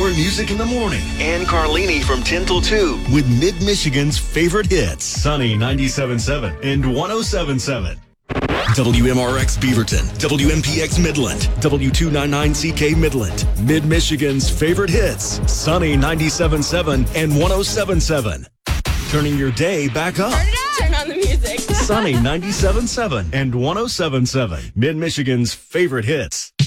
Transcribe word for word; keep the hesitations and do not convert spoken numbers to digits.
More music in the morning. Ann Carlini from ten till two. With Mid-Michigan's favorite hits. Sunny ninety-seven point seven and one oh seven point seven. W M R X Beaverton, W M P X Midland, W two ninety-nine C K Midland. Mid-Michigan's favorite hits. Sunny ninety-seven point seven and one oh seven point seven. Turning your day back up. Turn it up. Turn on the music. Sunny ninety-seven point seven and one oh seven point seven. Mid-Michigan's favorite hits.